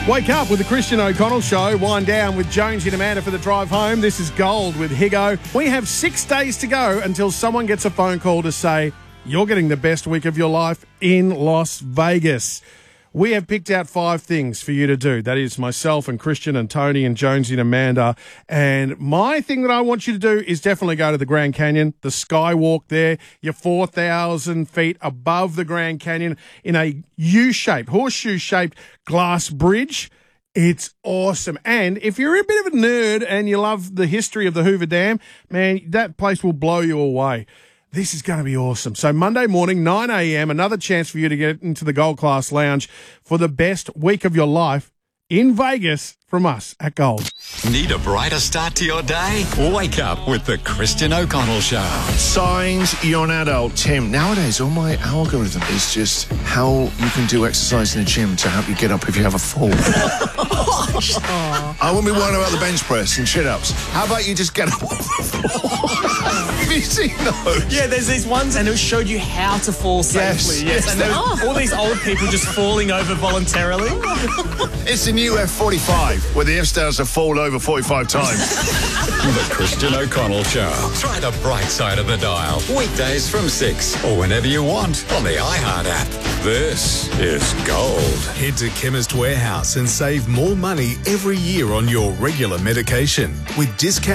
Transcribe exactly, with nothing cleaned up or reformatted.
Wake up with the Christian O'Connell Show. Wind down with Jonesy and Amanda for the drive home. This is Gold with Higo. We have six days to go until someone gets a phone call to say you're getting the best week of your life in Las Vegas. We have picked out five things for you to do. That is myself and Christian and Tony and Jonesy and Amanda. And my thing that I want you to do is definitely go to the Grand Canyon, the Skywalk there. You're four thousand feet above the Grand Canyon in a U-shaped, horseshoe-shaped glass bridge. It's awesome. And if you're a bit of a nerd and you love the history of the Hoover Dam, man, that place will blow you away. This is going to be awesome. So Monday morning, nine a.m., another chance for you to get into the Gold Class Lounge for the best week of your life in Vegas from us at Gold. Need a brighter start to your day? Wake up with the Christian O'Connell Show. Signs you're an adult. Tim, nowadays all my algorithm is just how you can do exercise in the gym to help you get up if you have a fall. I wouldn't be worrying about the bench press and chin-ups. How about you just get up? Have you seen those? Yeah, there's these ones and it showed you how to fall safely. Yes, Yes, yes. and there was all these old people just falling over voluntarily. It's the new F forty-five, where the F-stars have fallen over forty-five times. The Christian O'Connell Show. Try the bright side of the dial. Weekdays from six or whenever you want on the iHeart app. This is Gold. Head to Chemist Warehouse and save more money every year on your regular medication with discount.